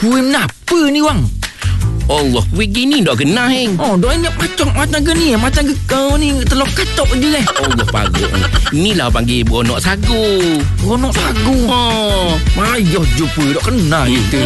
Kuih kenapa ni bang? Allah, begini dah kena heng. Oh, dah ingat macam ke ni? Macam ke kau ni telur katok je Allah parut. Inilah panggil beronok sagu. Beronok sagu. Mayah jumpa dah kena kita.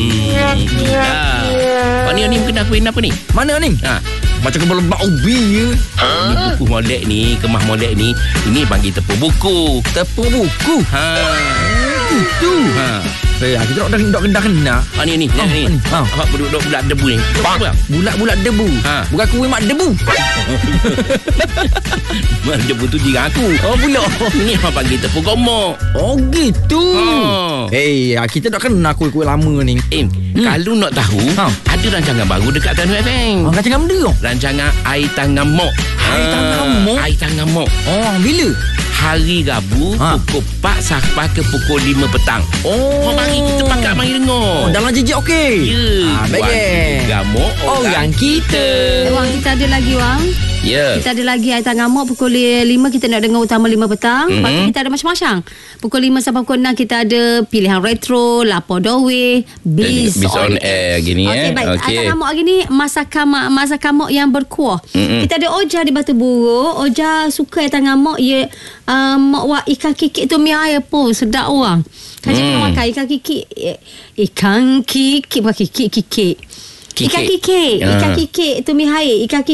Ni kena kuih apa ni? Mana ni? Macam kepala lebak ubi je. Ni buku molek ni, kemah molek ni. Ini panggil tepung buku. Tepung buku? Itu. Kita nak kena. Ni. Bulat debu ni. Bulat debu. Bukan kuih mak debu. Mak debu tu jiran aku. Oh, pula. Ni apa panggil tepung gomok. Oh, gitu. Kita nak kena kuih-kuih lama ni. Kalau nak tahu, ada rancangan baru dekat Tanu FM. Rancangan benda tu? Rancangan Air Tangan Mok. Air Tangan Mok. Bila? Hari Rabu pukul 4 sampai ke pukul 5 petang. Mari kita pakat mari dengar. Dalam jejak okey. Baik. Gamuk orang kita. Wang, kita ada lagi Wang. Kita ada lagi Air Tangan Mok pukul 5 kita nak dengar utama 5 petang. Lepas tu kita ada macam-macam. Pukul 5 sampai pukul 6 kita ada pilihan retro, Lapo Dowe, Biz on air gini baik. Air Tangan Mok hari ni masakan mok yang berkuah. Kita ada Oja di Batu Buruk. Oja suka Air Tangan Mok. Mok wak ikan kikik tu mi air pun sedap orang. Kaji pernah makan ikan kikik. Ikan kikik bukan kikik. Ikan kikik tu mi air. Ikan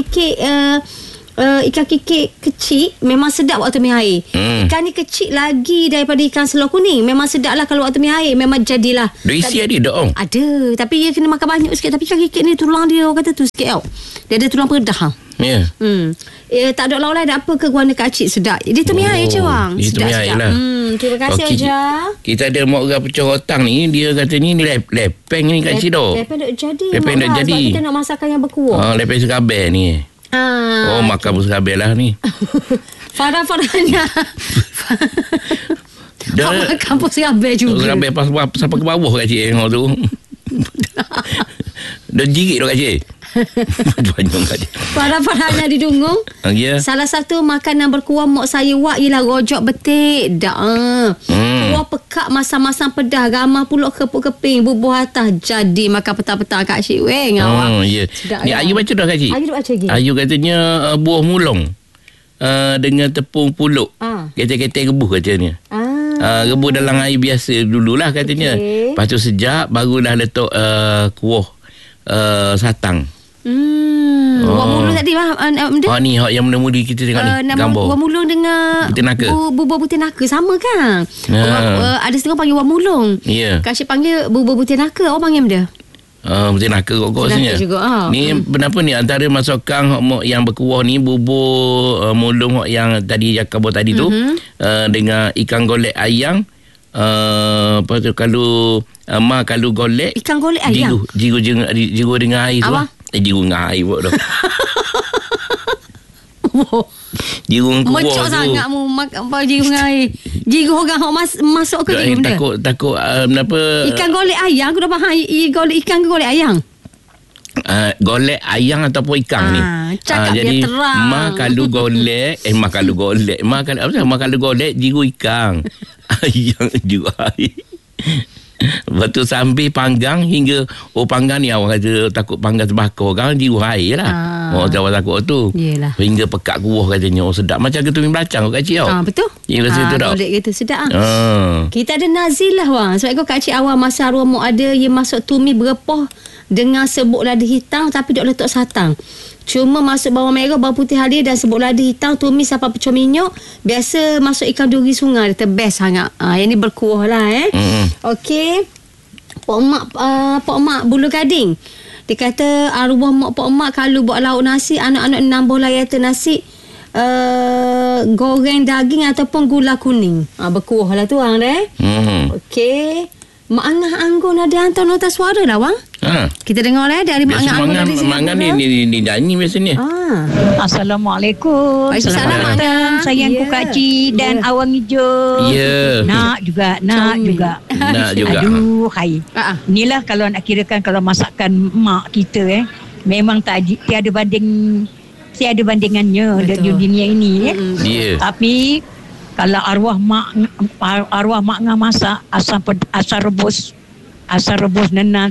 kikik kecil memang sedap waktu mi air. Ikan ni kecil lagi daripada ikan selor kuning. Memang sedap lah kalau waktu mi air. Memang jadilah. Isi ada tak om? Ada. Tapi dia kena makan banyak sikit. Tapi ikan kikik ni tulang dia orang kata tu sikit tau. Dia ada tulang peredah. Tak ada lawan lain. Apa ke warna kacik sedap. Dia tu mi air je bang. Itu mi air lah. Terima kasih Oja. Kita ada mak orang pecah otak ni. Dia kata ni lepeng ni kacik dah. Lepeng dah jadi. Lepeng dah jadi. Sebab kita nak masakan yang berkuah. Lepeng serabel ni. Makan pun serabel lah ni. Farah-farahnya. Makan pun serabel juga. Serabel sampai ke bawah kacik tu. Dah jirit dah kacik. Farah-farahnya di Dungung. Salah satu makanan berkuah mak saya wak ialah rojak betik. Kuah pekak masam-masam pedah. Ramah pulak kepuk-keping. Bubuh atas. Jadi makan petang-petang Kak Cik Weng. Ni Ayu baca dah Kak Cik. Ayu baca lagi. Ayu katanya buah mulung dengan tepung puluk. Ketel-ketel rebus katanya. Rebus dalam air biasa dululah katanya. Lepas tu sejak barulah letak kuah satang. Buah mulung tadi ni yang mula-mula kita tengok ni gambar. Buah mulung dengan butir naka. Bubur butir naka sama kan? Ada setengah panggil buah mulung. Kak Syed panggil bubur butir naka. Orang panggil benda? Butir naka kok rasanya. Ni kenapa ni antara masukkan yang berkuah ni bubur mulung yang tadi yang kabar tadi tu dengan ikan golek ayam. Lepas tu kalau kalau golek ikan golek ayam jigu dengan air tu. Jigu dengan air buat dah. Jigu dengan kuah tu. Mecok sangat mu makan jigu dengan air. Jigu orang masuk ke jigu benda. Takut kenapa ikan golek ayam. Aku dah faham golek ikan ke golek ayam. Golek ayam ataupun ikan ni. Jadi mak kalau golek jigu ikan. Ayam jigu air. Lepas tu sambil panggang hingga panggang ni awak kata takut panggang terbakar orang jiru air lah. Orang takut tu. Yelah. Hingga pekat kuah katanya. Sedap macam ketuming belacang Kak Cik tau. Betul. Yang rasa tu tak. Boleh kata sedap Kita ada Nazilah wang. Sebab itu Kak Cik awal masa arwah mu ada yang masuk tumi berepah dengan sebut lada hitam tapi tak letak satang. Cuma masuk bawang merah, bawang putih halia dan sebut lada hitam, tumis sampai pecah minyak. Biasa masuk ikan duri sungai. Dia best sangat. Yang ni berkuah lah Okey. Pok Mak Bulu Gading. Dia kata arwah mak Pok Mak kalau buat lauk nasi, anak-anak nambah layar nasi goreng daging ataupun gula kuning. Berkuah lah tu orang dah. Okey. Mak Angah Anggun ada hantar nota suara lah wang. Kita dengar dari Mak Angah Anggun dari sini. Mak Angah ni nyanyi biasanya. Assalamualaikum. Waalaikumsalam. Sayangku Kak Cik dan Awang Hijau. Nak juga. Aduh, hai. Inilah kalau nak kirakan kalau masakan mak kita memang tiada bandingannya di dunia ini Tapi kalau arwah mak ngah masak asam rebus nenas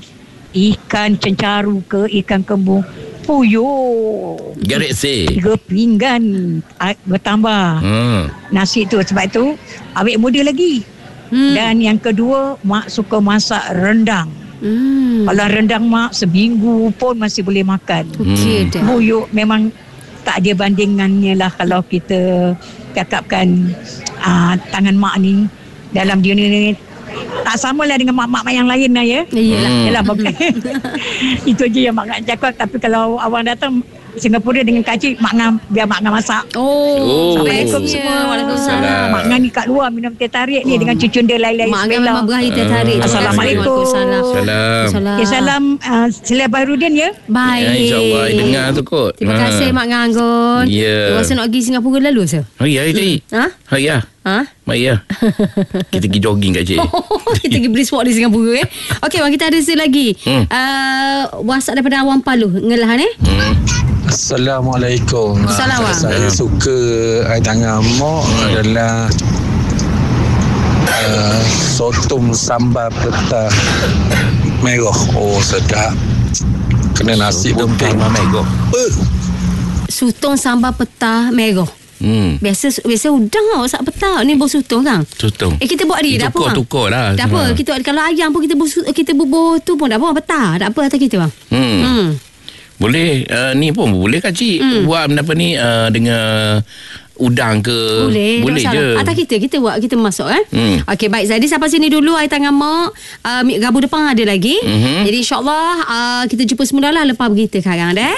ikan cencaru ke ikan kembung, puyuh. Gerik say. 3 pinggan bertambah. Nasi tu sebab tu awet muda lagi. Dan yang kedua, mak suka masak rendang. Kalau rendang mak seminggu pun masih boleh makan. Okey dah. Puyuh memang tak ada bandingannya lah kalau kita cakapkan tangan mak ni dalam dunia ni tak samalah dengan mak-mak yang lain lah ya. Yalah bukan. Itu je yang mak nak cakap. Tapi kalau awang datang Singapura dengan kacik, biar mak ngah masak. Assalamualaikum semua. Waalaikumsalam. Mak ngah ni kat luar minum teh tarik ni dengan cucu dia lain-lain. Mak ngah memang berakhir teh tarik. Assalamualaikum. Salam Sila Baharudin ya. Baik. InsyaAllah dengar tu kot. Terima kasih Mak Nganggon. Ya. Rasa nak pergi Singapura lalu sah? Ya, tadi. Ya. Mak ya. Kita pergi jogging kat cik. Kita pergi brisk walk di Singapura Okey, kita ada lagi. WhatsApp daripada Awang Palu. Ngelah ni. Assalamualaikum. Assalamualaikum. Saya suka air tangan mak adalah sotong sambal petah merah. Oh sedap. Kena nasi putih merah. Sutong sambal petah merah. Biasa udang lah sak petang. Ni bubur sutong kan? Sutong. Kita buat ni dah apa? Tukar lah. Tak apa. Kita kalau ayam pun kita bubur tu pun dah apa? Petang. Tak apa atas kita bang. Boleh ni pun boleh kan cik. Buat apa ni dengan udang ke? Boleh je. Atas kita buat, kita masuk Okey, baik. Jadi sampai sini dulu air tangan mak. Rabu depan ada lagi. Jadi insyaAllah kita jumpa semula lah lepas berita sekarang dah.